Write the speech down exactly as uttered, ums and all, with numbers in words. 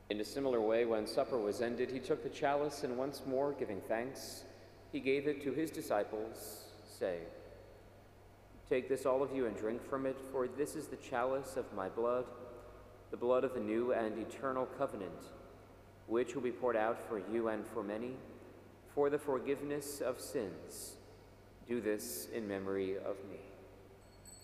In a similar way, when supper was ended, he took the chalice and once more, giving thanks, he gave it to his disciples, saying, "Take this, all of you, and drink from it, for this is the chalice of my blood, the blood of the new and eternal covenant, which will be poured out for you and for many, for the forgiveness of sins. Do this in memory of me."